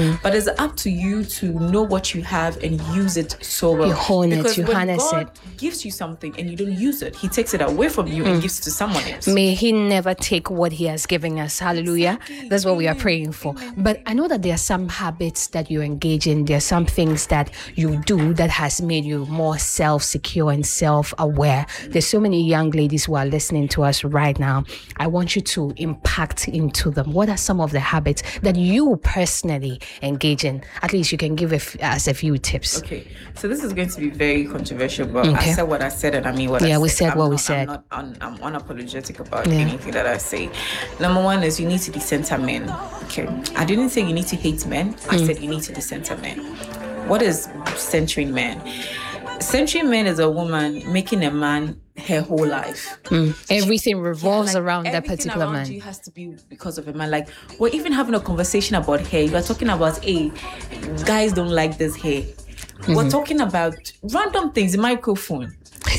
But it's up to you to know what you have and use it so well. You hone because it, you when harness God it. gives you something and you don't use it, he takes it away from you and gives it to someone else. May he never take what he has given us. Hallelujah. Exactly. That's what we are Amen. praying for. Amen. But I know that there are some habits that you engage in. There are some things that you do that has made you more self-secure and self-aware. There's so many young ladies who are listening to us right now. I want you to impact into them. What are some of the habits that you personally engage in? At least you can give us a few tips. Okay, so this is going to be very controversial, but Okay. I said what I said and I mean what I said. Yeah, we said what we I'm said. I'm unapologetic about anything that I say. Number one is you need to decenter men. Okay, I didn't say you need to hate men. I said you need to decenter men. What is centering men? Centering men is a woman making a man her whole life. Everything revolves around that everything particular around man. you has to be because of a man. Like we're even having a conversation about hair. You are talking about, hey, guys don't like this hair. We're talking about random things, microphone.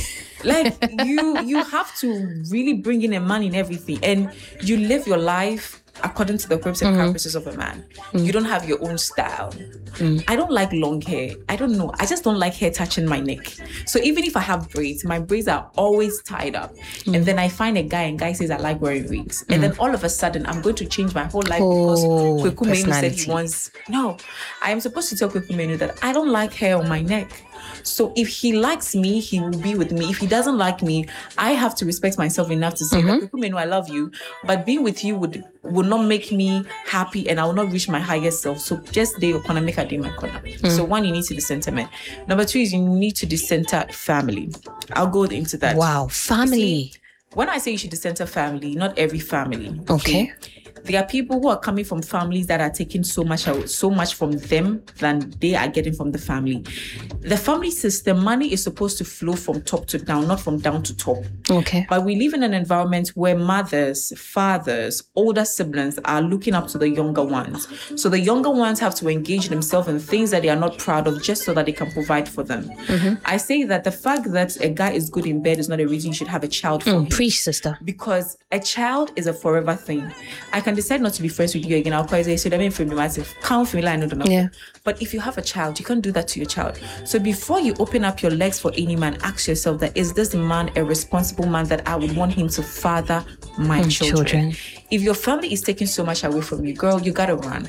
Like you have to really bring in a man in everything, and you live your life according to the purpose and purposes of a man. You don't have your own style. I don't like long hair. I don't know. I just don't like hair touching my neck. So even if I have braids, my braids are always tied up. And then I find a guy and guy says I like wearing wigs. And then all of a sudden I'm going to change my whole life because Kweku Menu said he wants. No, I am supposed to tell Kweku Menu that I don't like hair on my neck. So if he likes me, he will be with me. If he doesn't like me, I have to respect myself enough to say that Kweku Menu, I love you, but being with you would not make me happy and I will not reach my highest self. So just day upon make a day my corner. So one, you need to decenter men. Number two is you need to decenter family. I'll go into that. Wow, family. See, when I say you should decenter family, not every family. Okay. There are people who are coming from families that are taking so much from them than they are getting from the family. The family system, money is supposed to flow from top to down, not from down to top. Okay. But we live in an environment where mothers, fathers, older siblings are looking up to the younger ones. So the younger ones have to engage themselves in things that they are not proud of just so that they can provide for them. I say that the fact that a guy is good in bed is not a reason you should have a child for him. Preach, sister. Because a child is a forever thing. I can decide not to be friends with you again. I'll call you, so that means for me massive. Count for me, I know the number. Yeah. But if you have a child, you can't do that to your child. So before you open up your legs for any man, ask yourself that is this man a responsible man that I would want him to father my children? If your family is taking so much away from you, girl, you gotta run.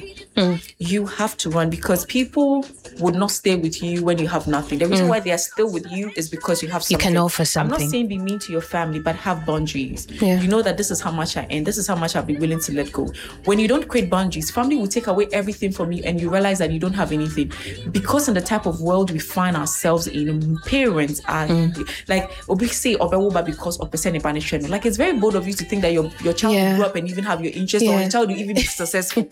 You have to run because people would not stay with you when you have nothing. The reason why they are still with you is because you have something. You can offer something. I'm not saying be mean to your family, but have boundaries. Yeah. You know that this is how much I earn. This is how much I'll be willing to let go. When you don't create boundaries, family will take away everything from you and you realize that you don't have anything. Because in the type of world we find ourselves in, parents are like Obi say Obewoba because of percent punishment. Like it's very bold of you to think that your child will grow up and even have your interest or your child will even be successful.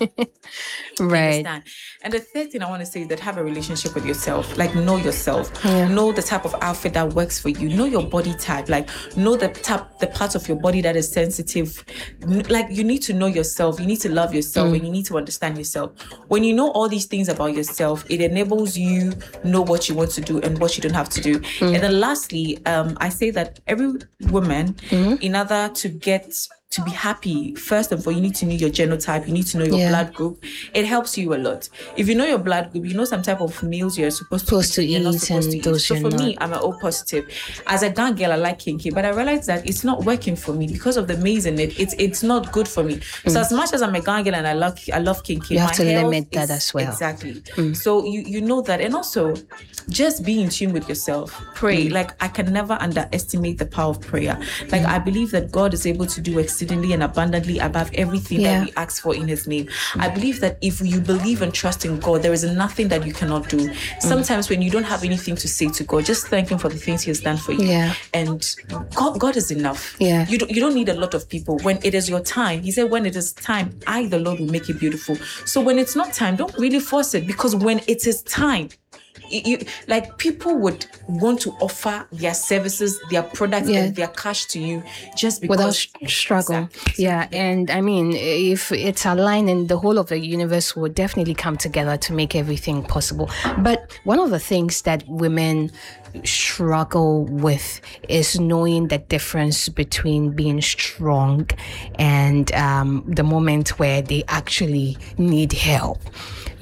Right. Understand? And the third thing I want to say is that have a relationship with yourself. Like know yourself. Know the type of outfit that works for you. Know your body type. Like know the part of your body that is sensitive. Like you need to know yourself. You need to love yourself and you need to understand yourself. When you know all these things about yourself, it enables you know what you want to do and what you don't have to do. And then lastly, I say that every woman, in order to be happy, first of all, you need to know your genotype. You need to know your blood group. It helps you a lot. If you know your blood group, you know some type of meals you're supposed to eat. You're not supposed to eat. So for me, I'm an O positive. As a gang girl, I like kinky, but I realized that it's not working for me because of the maize in it. It's not good for me. So as much as I'm a gang girl and I love kinky, you have to limit that is, as well. Exactly. So you know that, and also just be in tune with yourself. Pray. Like I can never underestimate the power of prayer. Like I believe that God is able to do exceedingly and abundantly above everything that we ask for in his name. I believe that if you believe and trust in God, there is nothing that you cannot do. Sometimes when you don't have anything to say to God, just thank him for the things he has done for you. And God is enough. You don't need a lot of people. When it is your time, he said, when it is time, I, the Lord, will make it beautiful. So when it's not time, don't really force it, because when it is time, like people would want to offer their services, their products, and their cash to you just because without struggle. And I mean, if it's aligned, and the whole of the universe will definitely come together to make everything possible. But one of the things that women struggle with is knowing the difference between being strong and the moment where they actually need help.